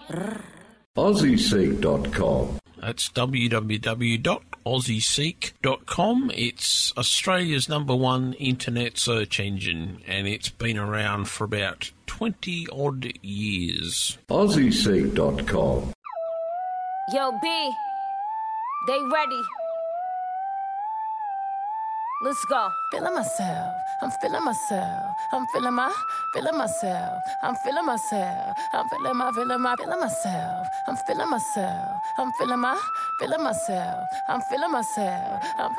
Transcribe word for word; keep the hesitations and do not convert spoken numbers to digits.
Aussie Seek dot com. That's w w w dot aussie seek dot com. It's Australia's number one internet search engine, and it's been around for about twenty odd years. Aussie Seek dot com. Yo, B, they ready. Let's go. Feeling myself, I'm feeling myself, I'm feeling my, feeling myself, I'm feeling myself, I'm feeling my, feeling my, feeling myself, I'm feeling myself, I'm feeling my, feeling myself, I'm feeling myself, I'm